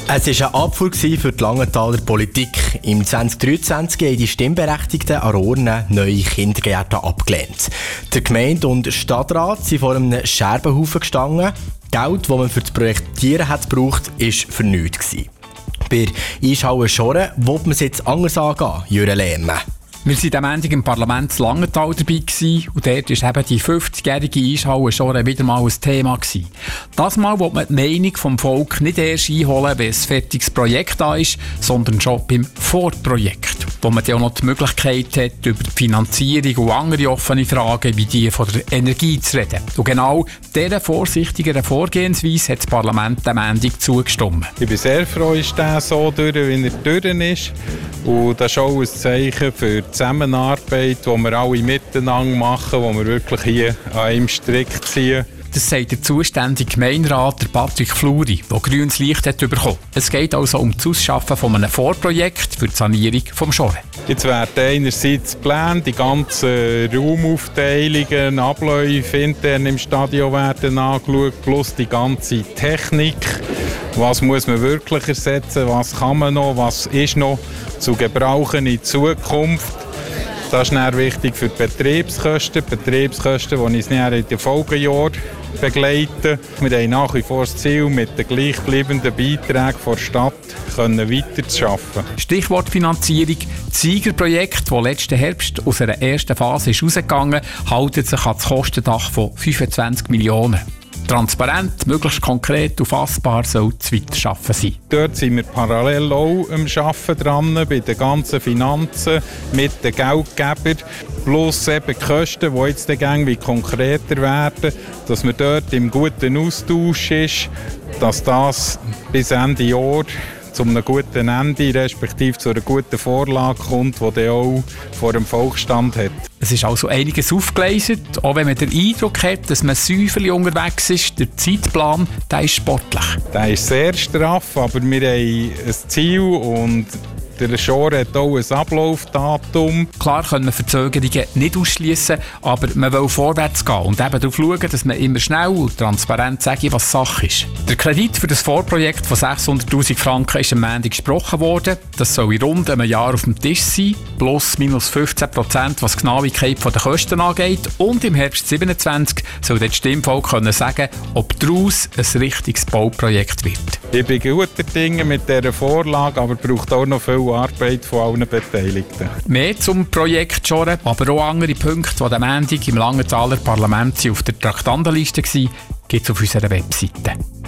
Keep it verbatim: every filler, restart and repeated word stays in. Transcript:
Es war ein Abfuhr für die Langenthaler Politik. Im zwanzig dreiundzwanzig haben die Stimmberechtigten an Urne neue Kindergärten abgelehnt. Der Gemeinde und der Stadtrat sind vor einem Scherbenhaufen gestanden. Geld, das man für das Projektieren hat gebraucht, war für nichts. Bei Ischhauen Schoren will man es jetzt anders angehen, Jürgen Lehmann. Wir waren am Montag im Parlament in Langenthal dabei gewesen, und dort war eben die fünfzigjährige Ischhauen Schoren wieder mal ein Thema gewesen. Das Mal will man die Meinung vom Volk nicht erst einholen, wenn ein fertiges Projekt da ist, sondern schon beim Vorprojekt, wo man dann auch noch die Möglichkeit hat, über die Finanzierung und andere offene Fragen wie die von der Energie zu reden. Und genau dieser vorsichtigeren Vorgehensweise hat das Parlament am Montag zugestimmt. Ich bin sehr froh, dass der so durch, wie er durch ist. Und das ist auch ein Zeichen für die Zusammenarbeit, die wir alle miteinander machen, wo wir wirklich hier an einem Strick ziehen. Das sagt der zuständige Gemeinderat, der Patrick Fluri, der grünes Licht hat bekommen. Es geht also um das Ausschaffen von einem Vorprojekt für die Sanierung des Schoren. Jetzt werden einerseits die Pläne, die ganzen Raumaufteilungen, Abläufe intern im Stadion werden angeschaut, plus die ganze Technik. Was muss man wirklich ersetzen, was kann man noch, was ist noch zu gebrauchen in Zukunft. Das ist dann wichtig für die Betriebskosten. Die Betriebskosten, die uns in den Folgejahren begleiten. Wir haben nach wie vor das Ziel, mit den gleichbleibenden Beiträgen der Stadt weiterzuarbeiten. Stichwort Finanzierung. Das Siegerprojekt, das letzten Herbst aus einer ersten Phase ist rausgegangen ist, hält sich an das Kostendach von fünfundzwanzig Millionen. Transparent, möglichst konkret und fassbar soll das Weiterarbeiten sein. Dort sind wir parallel auch am Arbeiten dran, bei den ganzen Finanzen, mit den Geldgebern, plus eben die Kosten, die jetzt irgendwie konkreter werden, dass man dort im guten Austausch ist, dass das bis Ende Jahr zu einem guten Ende, respektive zu einer guten Vorlage kommt, die dann auch vor dem Volksstand hat. Es ist also einiges aufgeleistet, auch wenn man den Eindruck hat, dass man säuferlich unterwegs ist. Der Zeitplan, der ist sportlich. Der ist sehr straff, aber wir haben ein Ziel und der Schoren hat auch ein Ablaufdatum. Klar können wir Verzögerungen nicht ausschliessen, aber man will vorwärts gehen und eben darauf schauen, dass man immer schnell und transparent sagt, was Sache ist. Der Kredit für das Vorprojekt von sechshunderttausend Franken ist am Montag gesprochen worden. Das soll in rund einem Jahr auf dem Tisch sein, plus minus fünfzehn Prozent, was die Genauigkeit der Kosten angeht. Und im Herbst siebenundzwanzig soll das Stimmvolk können sagen, ob daraus ein richtiges Bauprojekt wird. Ich bin guter Dinge mit dieser Vorlage, aber braucht auch noch viel Arbeit von allen Beteiligten. Mehr zum Projekt Schoren, aber auch andere Punkte, die am Montag im Langenthaler Parlament auf der Traktandenliste waren, gibt es auf unserer Webseite.